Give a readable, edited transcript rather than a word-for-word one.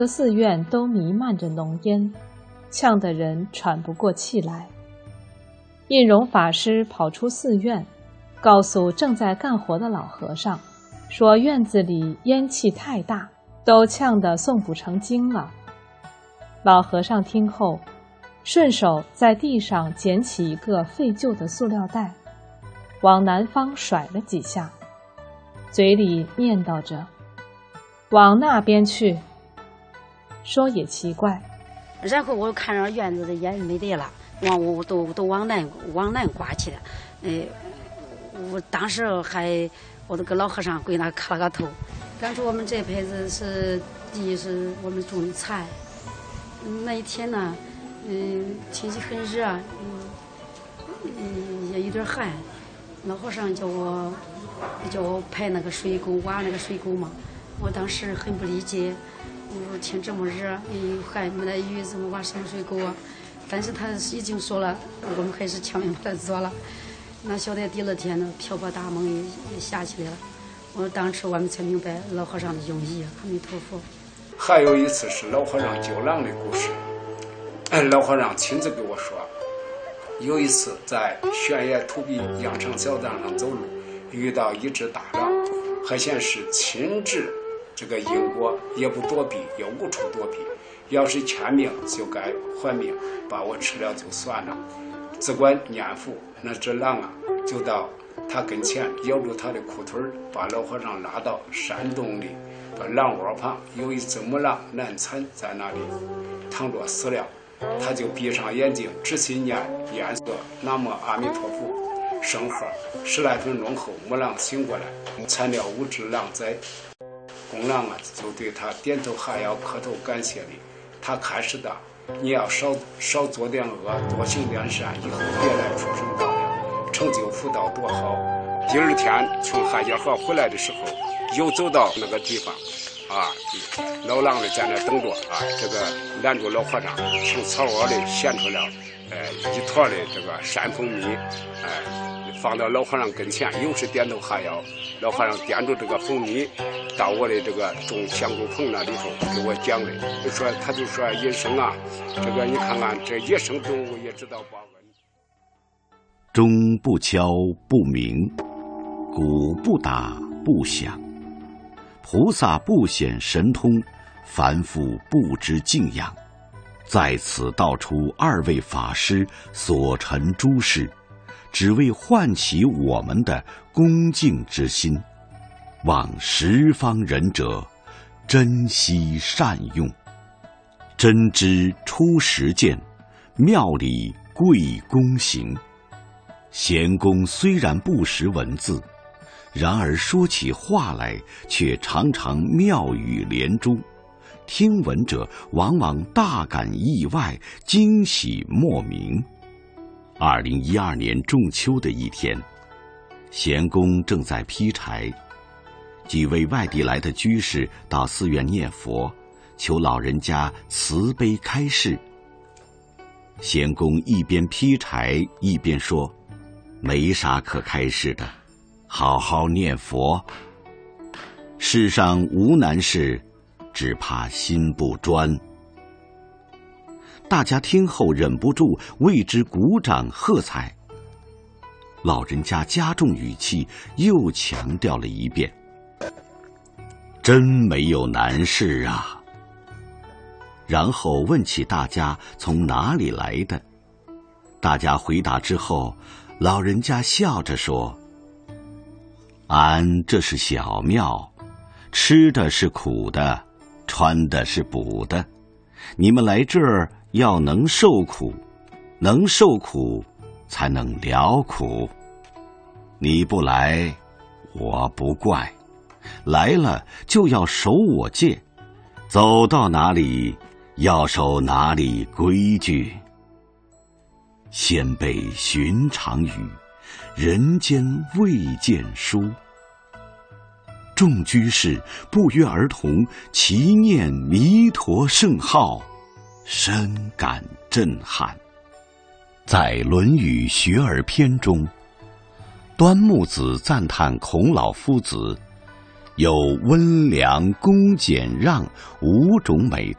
个寺院都弥漫着浓烟，呛得人喘不过气来。印容法师跑出寺院，告诉正在干活的老和尚，说院子里烟气太大，都呛得诵不成经了。老和尚听后，顺手在地上捡起一个废旧的塑料袋，往南方甩了几下，嘴里念叨着：“往那边去。”说也奇怪。 然后我看着院子的烟没得了，我都往南刮去了。我当时我都跟老和尚跪那磕了个头，感觉我们这辈子是地是我们种的菜。那一天呢，天气很热，也有点寒。老和尚叫我排那个水沟，挖那个水沟嘛。我当时很不理解，我说天这么热，还没来雨，怎么挖什么水沟啊？但是他已经说了，我们还是强行把它做了。那晓得第二天呢，瓢泼大梦也下起来了。我当时我们才明白老和尚的用意。阿弥陀佛。 还有一次是老和尚救狼的故事，老和尚亲自给我说，有一次在悬崖土壁羊肠小道上走路，遇到一只大狼，还显是亲至这个因果，也不躲避，也无处躲避，要是欠命就该还命，把我吃了就算了。只管念佛，那只狼啊就到他跟前咬住他的裤腿，把老和尚拉到山洞里，把狼窝旁有一只母狼难产在那里躺着死了，他就闭上眼睛仔细念念诵南无阿弥陀佛圣号，10来分钟后母狼醒过来，产了5只狼崽。公狼啊就对他点头哈腰磕头感谢礼。他开始的，你要少做点恶，多行点善，以后别来畜生道了，成就福道多好。第二天从汉家河回来的时候，又走到那个地方老狼呢在那等着这个拦住老和尚，从草窝里衔出了一坨的这个山蜂蜜，放到老和尚跟前，又是点头哈腰。老和尚掂住这个蜂蜜到我的这个种香菇棚那里头给我讲的，他就说野生啊，这个你看看这野生动物也知道报恩。 钟不敲不鸣，鼓不打不响，菩萨不显神通，凡夫不知敬仰。在此道出2位法师所陈诸事，只为唤起我们的恭敬之心，望十方仁者珍惜善用。真知出实践，妙理贵躬行。贤公虽然不识文字，然而说起话来却常常妙语连珠，听闻者往往大感意外，惊喜莫名。2012年仲秋的一天，贤公正在劈柴，几位外地来的居士到寺院念佛，求老人家慈悲开示。贤公一边劈柴一边说，没啥可开示的，好好念佛。世上无难事，只怕心不专。大家听后忍不住为之鼓掌喝彩。老人家加重语气，又强调了一遍，真没有难事啊。然后问起大家从哪里来的，大家回答之后，老人家笑着说，俺这是小庙，吃的是苦的，穿的是补的，你们来这儿要能受苦，能受苦才能了苦。你不来，我不怪，来了就要守我戒，走到哪里要守哪里规矩。先辈寻常语，人间未见书。众居士不约而同齐念弥陀圣号，深感震撼。在《论语学而篇》中，端木子赞叹孔老夫子有温良恭俭让5种美